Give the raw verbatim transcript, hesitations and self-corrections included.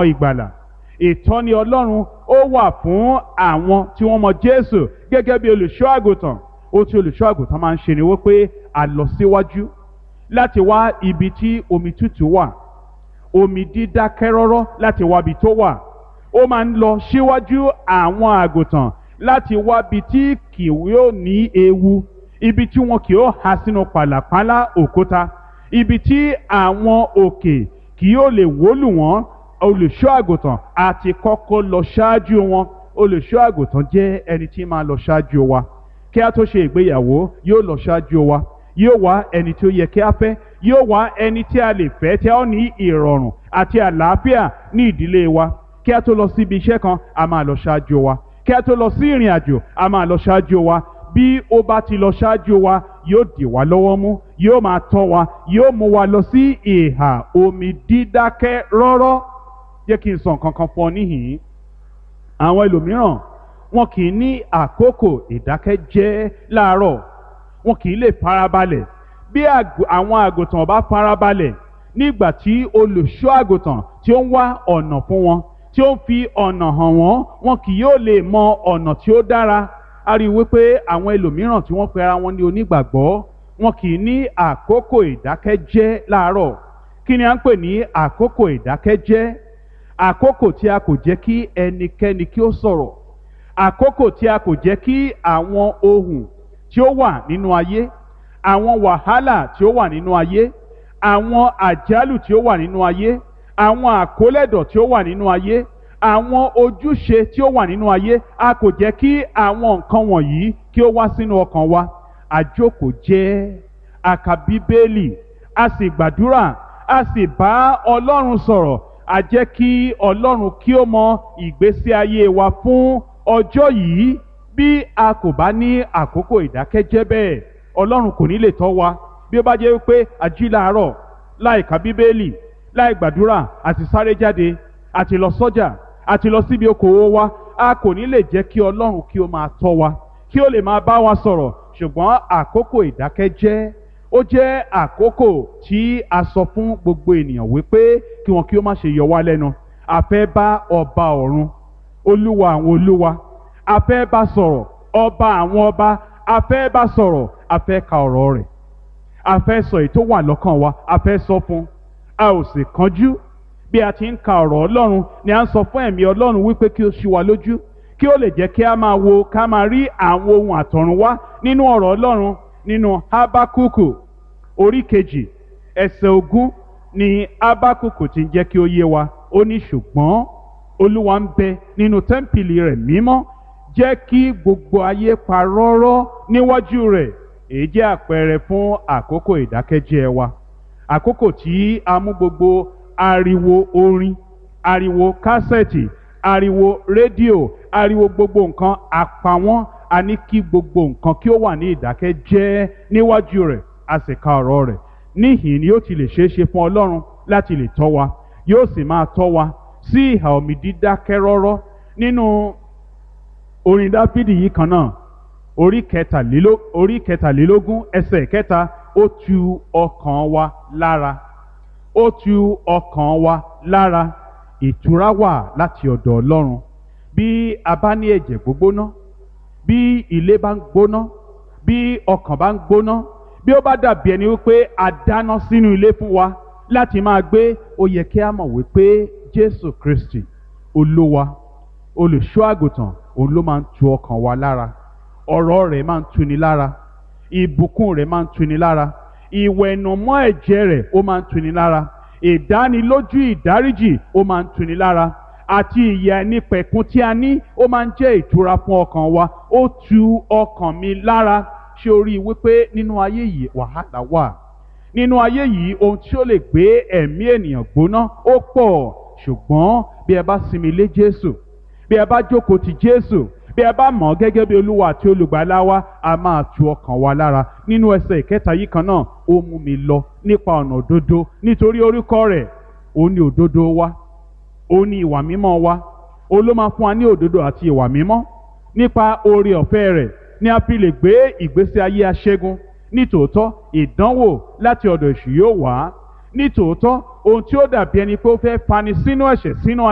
ìgbàlà. Ìtọ́ni Ọlọ́run ó wà fún àwọn tí wọ́n mọ Jésù gẹ́gẹ́ bí olùṣọ́ àgùntàn. Ohun tí olùṣọ́ àgùntàn máa ń ṣe ni wípé a lọ síwájú láti wá ibi tí omi tútù wà, omi dídákẹ́ rọ́rọ́ láti wá ibi tó wà. Ó máa ń lọ síwájú àwọn àgùntàn láti wá ibi tí kì yóò ní ewu, ibi tí wọn kì yóò há sínú pàlàpálá òkúta, ibi tí àwọn òkè kì yóò lè wólù wọ́n. Olùṣọ́ àgùntàn àti kọ́kọ́ lọ ṣáájú wọn. Olùṣọ́ àgùntàn jẹ́ ẹni tí máa lọ ṣáájú wa. Kí a tó ṣe ìgbéyàwó yóò lọ ṣáájú wa, yóò wá ẹni tí ó yẹ kí a fẹ́, yóò wá ẹni tí a lè fẹ́ tí a ó ní ìrọ̀rùn àti àlàáfíà ní ìdílé wa. Kí a tó lọ sí ibi iṣẹ́ kan, a máa lọ ṣáájú wa. Kí a tó lọ sí ìrìn àjò, a máa lọ ṣáájú wa. Bí ó bá ti lọ ṣáájú wa, yóò dì wá lọ́wọ́ mú, yóò máa tọ́ wa, yóò mú wa lọ sí ìhà omi dídákẹ́ rọ́rọ́. Jẹ́ kí n sọ nǹkan kan fún ọ níhìn-ín. Àwọn ẹlòmíràn wọn kì í ní àkókò ìdákẹ́jẹ́ láàárọ̀. Wọn kì í lè farabalẹ̀. Bí àwọn àgùntàn bá farabalẹ̀ nígbà tí olùṣọ́ àgùntàn tí ó ń wá ọ̀nà fún wọn, tí ó ń fi ọ̀nà hàn wọ́n, wọn kì yóò lè mọ ọ̀nà tí ó dára. A rí i wípé àwọn ẹlòmíràn tí wọ́n pe ara wọn ní onígbàgbọ́, wọn kì í ní àkókò ìdákẹ́jẹ́ láàárọ̀. Kí ni à ń pè ní àkókò ìdákẹ́jẹ́? Àkókò tí a kò jẹ́ kí ẹnikẹ́ni kí ó sọ̀rọ̀. Àkókò tí a kò jẹ́ kí àwọn ohun tí ó wà nínú ayé, àwọn wàhálà tí ó wà nínú ayé, àwọn àjálù tí ó wà nínú ayé, àwọn àkólẹ̀dọ̀ tí ó wà nínú ayé, àwọn ojúṣe tí ó wà nínú ayé, a kò jẹ́ kí àwọn nǹkan wọ̀nyí kí ó wá sínú ọkàn wa. Àjókòó jẹ́, a ka Bíbélì, a sì gbàdúrà, a sì bá Ọlọ́run sọ̀rọ̀. A jẹ́ kí Ọlọ́run kí ó mọ ìgbésí ayé wa fún ọjọ́ yìí. Bí a kò bá ní àkókò ìdákẹ́jẹ́ bẹ́ẹ̀, Ọlọ́run kò ní lè tọ́ wa. Bí ó bá jẹ́ wípé a jí láàárọ̀ láì ka Bíbélì, láì gbàdúrà, àti sáré jáde, àti lọ sọ́jà, àti lọ síbi okòwò wa, a kò ní lè jẹ́ kí Ọlọ́run kí ó máa tọ́ wa, kí ó lè máa bá wa sọ̀rọ̀. Ṣùgbọ́n àkókò ìdákẹ́jẹ́ ó jẹ́ àkókò tí a sọ fún gbogbo ènìyàn wípé kí wọn kí ó má ṣe yọ wá lẹ́nu. A fẹ́ bá ọba ọ̀run, olúwa àwọn olúwa, a fẹ́ bá sọ̀rọ̀, ọba àwọn ọba, a fẹ́ bá sọ̀rọ̀, a fẹ́ ka ọ̀rọ̀ rẹ̀, a fẹ́ sọ èyí tó wà lọ́kàn wa, a fẹ́ sọ fún. A ò sì kánjú. Bí a ti ń ka ọ̀rọ̀ Ọlọ́run ni a ń sọ fún ẹ̀mí Ọlọ́run wípé kí ó ṣí wa lójú, kí ó lè jẹ́ kí a máa wo, ká máa rí àwọn ohun àtọ̀runwá nínú ọ̀rọ̀ Ọlọ́run. Nínú Hábákúkù orí kejì ẹsẹ̀ ogún ni Hábákúkù ti ń jẹ́ kí ó yé wa. Ó ní ṣùgbọ́n Olúwa ń bẹ nínú tẹ́ḿpìlì rẹ̀ mímọ́, jẹ́ kí gbogbo ayé pa rọ́rọ́ níwájú rẹ̀. Èyí jẹ́ àpẹẹrẹ fún àkókò ìdákẹ́jẹ́ wa. Àkókò tí a mú gbogbo ariwo orin, ariwo kásẹ̀tì, ariwo rédíò, ariwo gbogbo nǹkan àpawọ́n. A ní kí gbogbo nǹkan kí ó wà ní ìdákẹ́jẹ́ níwájú rẹ̀, a sì ka ọ̀rọ̀ rẹ̀. Níhìn ni yóò ti lè ṣeé ṣe fún Ọlọ́run láti lè tọ́ wa, yóò sì máa tọ́ wa sí ìhà omi dídákẹ́ rọ́rọ́. Nínú orin Dáfídì yìí kan náà, orí kẹtàlélógún orí kẹtàlélógún ẹsẹ̀ kẹta, ó tu ọkàn wa lára, ó tu ọkàn wa lára. Ìtura wà láti ọ̀dọ̀ Ọlọ́run. Bí a bá ní ẹ̀jẹ̀ gbógbóná, bí ilé bá ń gbóná, bí ọkàn bá ń gbóná, bí ó bá dàbí ẹni wípé a dáná sínú ilé fún wa láti máa gbé, ó yẹ kí a mọ̀ wípé Jésù Kristi Olúwa, olùṣọ́ àgùntàn, òun ló máa ń tu ọkàn wa lára. Ọ̀rọ̀ rẹ̀ máa ń tuni lára, ìbùkún rẹ̀ máa ń tuni lára, ìwẹ̀nùmọ́ ẹ̀jẹ̀ rẹ̀ ó máa ń tuni lára, ìdánilójú ìdáríjì ó máa ń tuni lára, àti ìyà ẹnipẹ̀kun tí a ní ó máa ń jẹ́ ìtura fún ọkàn wa. Ó tu ọkàn mi lára. Ṣé o rí i wípé nínú ayé yìí wàhálà wà? Nínú ayé yìí ohun tí ó lè gbé ẹ̀mí ènìyàn gbóná ó pọ̀. Ṣùgbọ́n bí ẹ bá sinmi lé Jésù, bí ẹ bá jókòó ti Jésù, bí ẹ bá mọ̀ ọ́ gẹ́gẹ́ bí Olúwa àti Olùgbàlà wa, a máa tu ọkàn wa lára. Nínú ẹsẹ̀ ìkẹta yìí kan náà, ó mú mi lọ nípa ọ̀nà òdodo nítorí orúkọ rẹ̀. Ó ní òdodo wa, ó ní ìwà mímọ́ wa, ó ló máa fún wa ní òdodo àti ìwà mímọ́. Nípa oore ọ̀fẹ́ rẹ̀ ni a fi lè gbé ìgbésí ayé aṣẹ́gun. Nítòótọ́ ìdánwò láti ọ̀dọ̀ èṣù yóò wá. Nítòótọ́ ohun tí ó dàbí ẹni pé ó fẹ́ fani sínú ẹ̀ṣẹ̀ sínú